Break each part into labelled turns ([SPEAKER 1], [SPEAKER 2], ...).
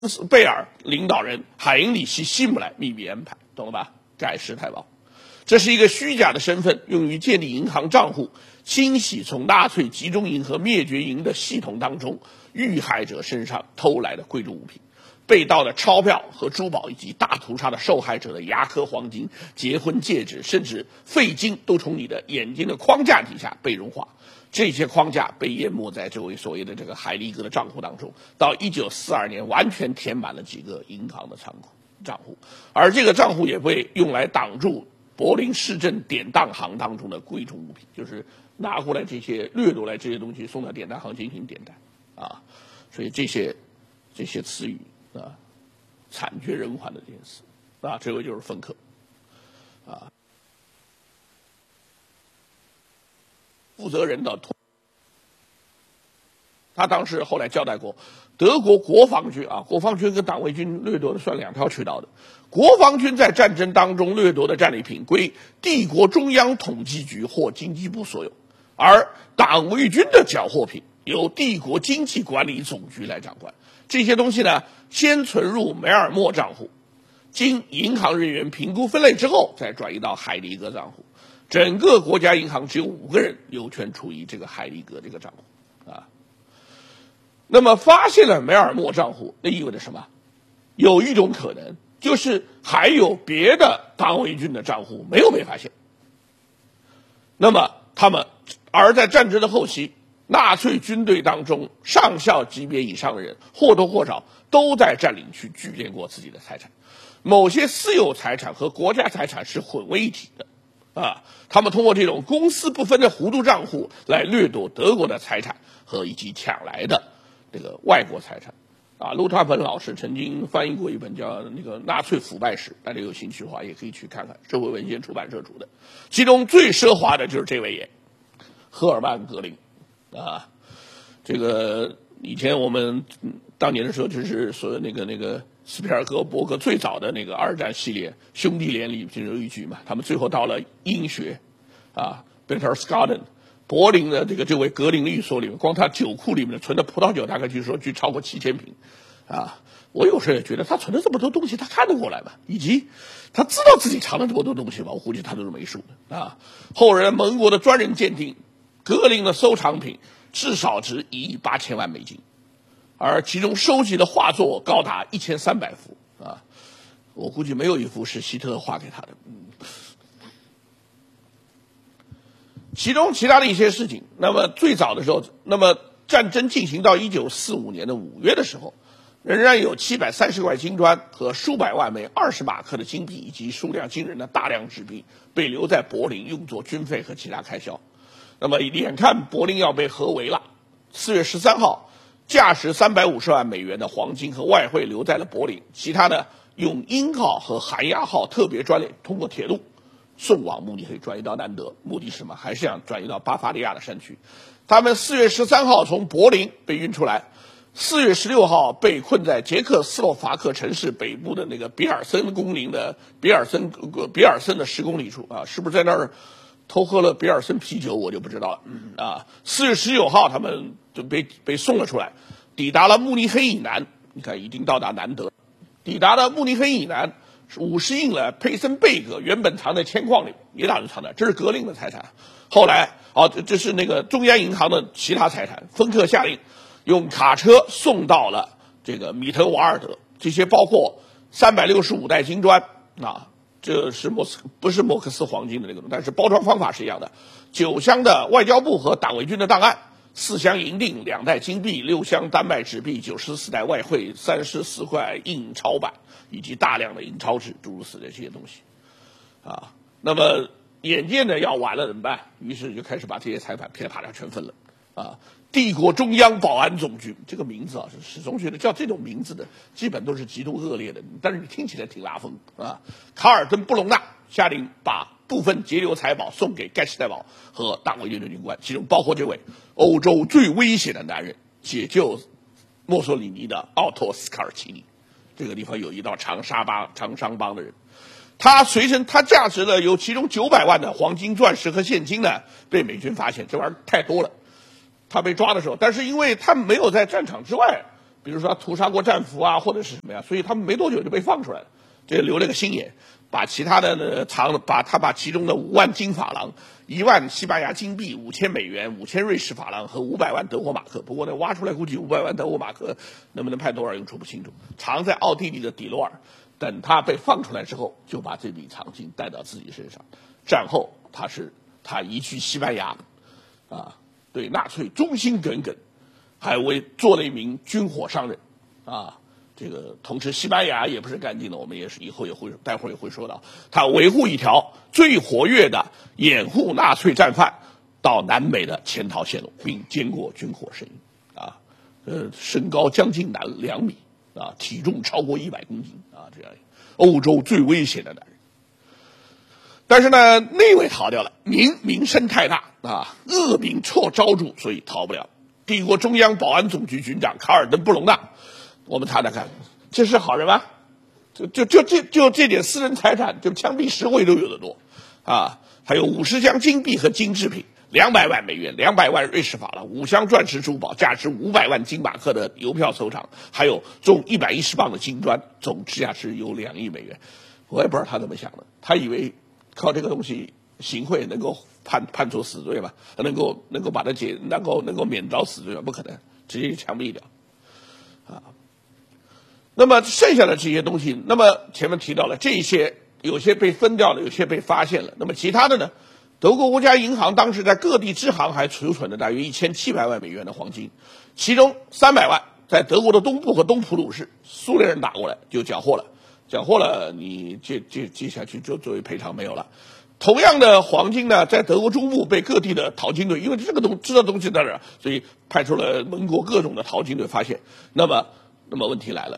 [SPEAKER 1] 贝尔领导人海因里希·希姆莱秘密安排，懂了吧？盖世太保，这是一个虚假的身份，用于建立银行账户，清洗从纳粹集中营和灭绝营的系统当中遇害者身上偷来的贵重物品。被盗的钞票和珠宝，以及大屠杀的受害者的牙科黄金、结婚戒指，甚至费金，都从你的眼睛的框架底下被融化。这些框架被淹没在这位所谓的这个海利格的账户当中，到1942年完全填满了几个银行的账户，而这个账户也被用来挡住柏林市政典当行当中的贵重物品，就是拿过来这些掠夺来这些东西送到典当行进行典当啊，所以这些词语啊，惨绝人寰的这件事啊，这位就是芬克啊。负责人的，他当时后来交代过，德国国防军啊，国防军跟党卫军掠夺的算两条渠道的。国防军在战争当中掠夺的战利品归帝国中央统计局或经济部所有，而党卫军的缴获品由帝国经济管理总局来掌管。这些东西呢，先存入梅尔默账户，经银行人员评估分类之后，再转移到海利格账户。整个国家银行只有5个人有权处理这个海利格这个账户啊。那么发现了梅尔默账户，那意味着什么？有一种可能就是还有别的党卫军的账户没有被发现。那么而在战争的后期，纳粹军队当中上校级别以上的人或多或少都在占领区聚敛过自己的财产，某些私有财产和国家财产是混为一体的。他们通过这种公私不分的糊涂账户来掠夺德国的财产和以及抢来的这个外国财产。陆特本老师曾经翻译过一本叫那个《纳粹腐败史》，大家有兴趣的话也可以去看看，社会文献出版社出的。其中最奢华的就是这位爷，赫尔曼·格林这个以前我们当年的时候就是说那个斯皮尔伯格最早的那个2战系列兄弟连里就有一句嘛，他们最后到了英学Berchtesgaden 柏林的这位格林寓所里面，光他酒库里面存的葡萄酒大概据说超过7000瓶我有时候也觉得他存的这么多东西他看得过来吗？以及他知道自己藏了这么多东西吗？我估计他都是没数的后人盟国的专人鉴定，格林的收藏品至少值$18000万，而其中收集的画作高达1300幅我估计没有一幅是希特勒画给他的。其中其他的一些事情，那么最早的时候，那么战争进行到1945年的5月的时候，仍然有730块金砖和数百万枚20马克的金币，以及数量惊人的大量纸币被留在柏林，用作军费和其他开销。那么眼看柏林要被合围了，4月13号价值350万美元的黄金和外汇留在了柏林，其他的用鹰号和韩亚号特别专列通过铁路送往慕尼黑，转移到南德，目的是什么？还是想转移到巴伐利亚的山区。他们4月13号从柏林被运出来，4月16号被困在捷克斯洛伐克城市北部的那个比尔森公林的比尔森的10公里处是不是在那儿偷喝了比尔森啤酒我就不知道了4月19号他们就被送了出来，抵达了慕尼黑以南，你看已经到达南德，抵达了慕尼黑以南50印了佩森贝格原本藏在铅矿里，也打算藏在，这是格林的财产。后来这是那个中央银行的其他财产，芬克下令用卡车送到了这个米特瓦尔德，这些包括365袋金砖这是不是莫克斯黄金的那个，但是包装方法是一样的。9箱的外交部和党卫军的档案，4箱银锭，2袋金币，6箱丹麦纸币，94袋外汇，34块印钞版，以及大量的印钞纸，诸如此类这些东西那么眼见着要完了怎么办？于是就开始把这些财产噼里啪啦全分了帝国中央保安总局这个名字是始终觉得叫这种名字的基本都是极度恶劣的，但是你听起来挺拉风卡尔登布隆纳下令把部分截留财宝送给盖世太保和党卫军的军官，其中包括这位欧洲最危险的男人，解救墨索里尼的奥托斯卡尔奇尼。这个地方有一道长伤疤的人，他价值了有其中900万的黄金、钻石和现金呢，被美军发现，这玩意儿太多了。他被抓的时候，但是因为他没有在战场之外比如说他屠杀过战俘啊，或者是什么呀，所以他们没多久就被放出来了，这留了个心眼，把其他的呢把其中的5万金法郎、1万西班牙金币、5000美元、5000瑞士法郎和500万德国马克，不过呢挖出来估计500万德国马克能不能派多少用处不清楚，藏在奥地利的底罗尔，等他被放出来之后，就把这笔长金带到自己身上。战后他移居西班牙，啊，对纳粹忠心耿耿，还做了一名军火商人，啊，这个同时西班牙也不是干净的，我们也是待会儿也会说到，他维护一条最活跃的掩护纳粹战犯到南美的潜逃线路，并经过军火生意，啊，身高将近2米，啊，体重超过100公斤，啊，这样欧洲最危险的男人。但是呢，那位逃掉了，名声太大啊，恶名错招住，所以逃不了。帝国中央保安总局局长卡尔登布隆纳，我们查查看，这是好人吗？就这点私人财产，就枪毙10回都有得多，啊，还有50箱金币和金制品，200万美元，200万瑞士法郎，5箱钻石珠宝，价值500万金马克的邮票收藏，还有重110磅的金砖，总价值有2亿美元。我也不知道他怎么想的，他以为靠这个东西行贿能够判处死罪吧，能够把他能够免遭死罪吧？不可能，直接枪毙掉，啊。那么剩下的这些东西，那么前面提到了这些，有些被分掉了，有些被发现了。那么其他的呢？德国国家银行当时在各地支行还储存了大约1700万美元的黄金，其中300万在德国的东部和东普鲁士，苏联人打过来就缴获了。缴获了，你接下去就作为赔偿没有了。同样的黄金呢，在德国中部被各地的淘金队，因为这个知道东西在哪儿，所以派出了盟国各种的淘金队发现。那么问题来了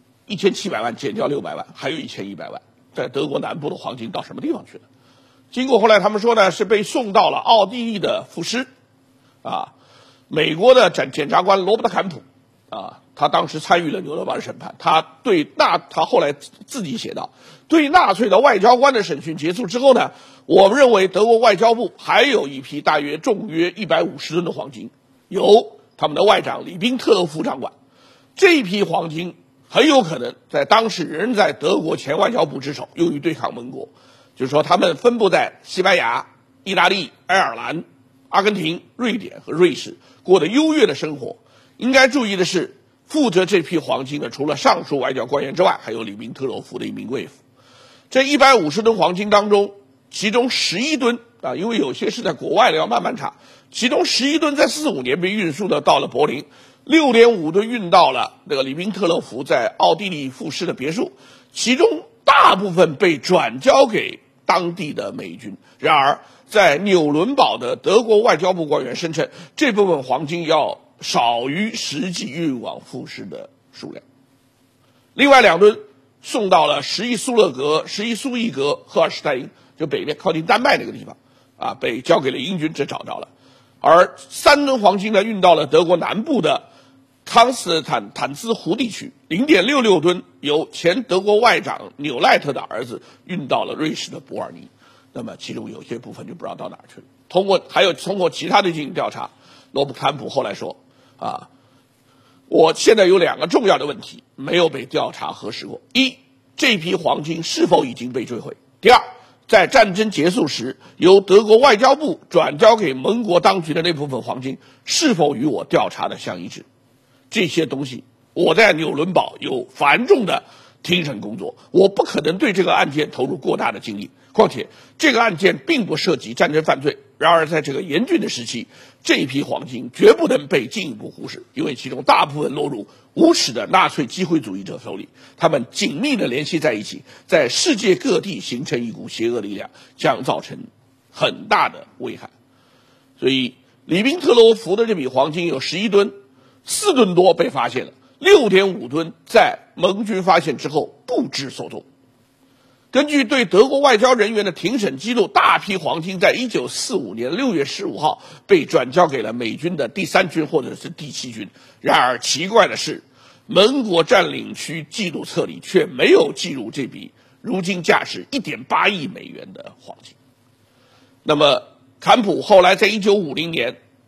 [SPEAKER 1] ，1700万减掉600万，还有1100万，在德国南部的黄金到什么地方去了？经过后来他们说呢，是被送到了奥地利的富施，啊，美国的检察官罗伯特坎普，啊。他当时参与了纽伦堡的审判，他后来自己写道，对纳粹的外交官的审讯结束之后呢，我们认为德国外交部还有一批重约150吨的黄金，由他们的外长里宾特洛夫掌管。这一批黄金很有可能在当时仍在德国前外交部之手，用于对抗盟国，就是说他们分布在西班牙、意大利、爱尔兰、阿根廷、瑞典和瑞士，过得优越的生活。应该注意的是，负责这批黄金的，除了上述外交官员之外，还有里宾特洛夫的一名贵妇。这150吨黄金当中，其中11吨啊，因为有些是在国外的，要慢慢查。其中11吨在45年被运输到了柏林，6.5吨运到了那个里宾特洛夫在奥地利富施的别墅，其中大部分被转交给当地的美军。然而，在纽伦堡的德国外交部官员声称，这部分黄金要少于实际运往富施的数量。另外2吨送到了11苏伊格赫尔施泰因，就北面靠近丹麦那个地方，啊，被交给了英军，这找着了。而3吨黄金呢，运到了德国南部的康斯坦兹湖地区，0.66吨由前德国外长纽赖特的儿子运到了瑞士的伯尔尼。那么其中有些部分就不知道到哪儿去了。通过其他的进行调查，罗伯特坎普后来说，啊，我现在有2个重要的问题没有被调查核实过：一，这批黄金是否已经被坠毁；第二，在战争结束时由德国外交部转交给盟国当局的那部分黄金是否与我调查的相一致。这些东西我在纽伦堡有繁重的庭审工作，我不可能对这个案件投入过大的精力，况且这个案件并不涉及战争犯罪。然而在这个严峻的时期，这批黄金绝不能被进一步忽视，因为其中大部分落入无耻的纳粹机会主义者手里，他们紧密地联系在一起，在世界各地形成一股邪恶力量，将造成很大的危害。所以里宾特洛夫的这笔黄金有11吨，4吨多被发现了，6.5吨在盟军发现之后不知所踪。根据对德国外交人员的庭审记录，大批黄金在1945年6月15号被转交给了美军的第3军或者是第7军。然而奇怪的是，盟国占领区记录册里却没有记录这笔如今价值1.8亿美元的黄金。那么坎普后来在1950年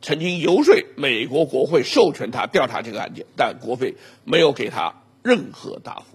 [SPEAKER 1] 曾经游说美国国会授权他调查这个案件，但国会没有给他任何答复。